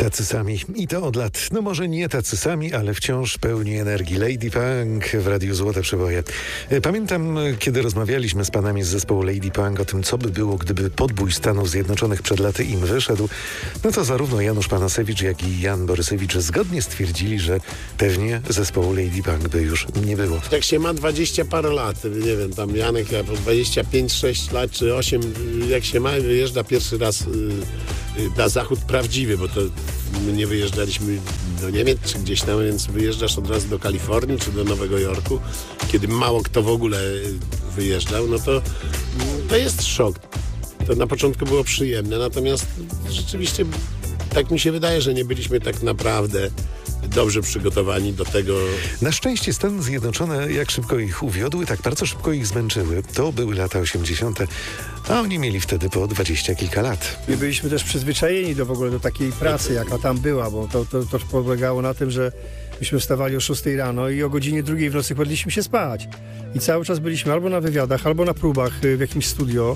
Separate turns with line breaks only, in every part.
Tacy sami i to od lat. No może nie tacy sami, ale wciąż pełni energii. Lady Punk w Radiu Złote Przeboje. Pamiętam, kiedy rozmawialiśmy z panami z zespołu Lady Punk o tym, co by było, gdyby podbój Stanów Zjednoczonych przed laty im wyszedł, no to zarówno Janusz Panasewicz, jak i Jan Borysewicz zgodnie stwierdzili, że pewnie zespołu Lady Punk by już nie było.
Jak się ma 20 parę lat, nie wiem, tam Janek po 25-6 lat czy 8, jak się ma, wyjeżdża pierwszy raz na zachód prawdziwy, bo to my nie wyjeżdżaliśmy do Niemiec czy gdzieś tam, więc wyjeżdżasz od razu do Kalifornii czy do Nowego Jorku, kiedy mało kto w ogóle wyjeżdżał, no to jest szok. To na początku było przyjemne, natomiast rzeczywiście tak mi się wydaje, że nie byliśmy tak naprawdę dobrze przygotowani do tego.
Na szczęście Stany Zjednoczone jak szybko ich uwiodły, tak bardzo szybko ich zmęczyły. To były lata 80., a oni mieli wtedy po 20 kilka lat.
My byliśmy też przyzwyczajeni w ogóle do takiej pracy, jaka tam była, bo to polegało na tym, że myśmy wstawali o 6 rano i o godzinie 2 w nocy kładliśmy się spać. I cały czas byliśmy albo na wywiadach, albo na próbach w jakimś studio.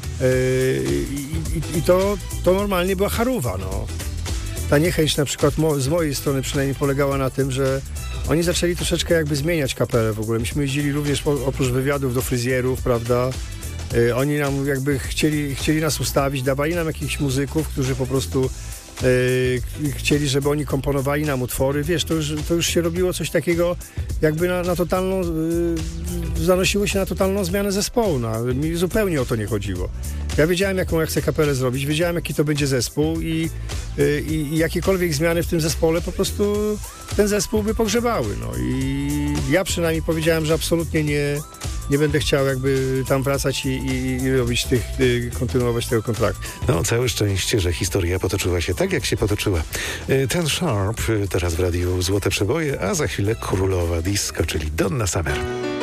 I to normalnie była charówa, no. Ta niechęć na przykład z mojej strony przynajmniej polegała na tym, że oni zaczęli troszeczkę jakby zmieniać kapelę w ogóle. Myśmy jeździli również oprócz wywiadów do fryzjerów, prawda? Oni nam jakby chcieli nas ustawić, dawali nam jakichś muzyków, którzy po prostu chcieli, żeby oni komponowali nam utwory. Wiesz, to już się robiło coś takiego jakby na totalną, zanosiło się na totalną zmianę zespołu. No, mi zupełnie o to nie chodziło. Ja wiedziałem, jaką ja chcę kapelę zrobić, wiedziałem, jaki to będzie zespół i jakiekolwiek zmiany w tym zespole po prostu ten zespół by pogrzebały. No i ja przynajmniej powiedziałem, że absolutnie nie będę chciał jakby tam wracać i robić kontynuować tego kontraktu.
No, całe szczęście, że historia potoczyła się tak, jak się potoczyła. Ten Sharp teraz w Radiu Złote Przeboje, a za chwilę królowa disco, czyli Donna Summer.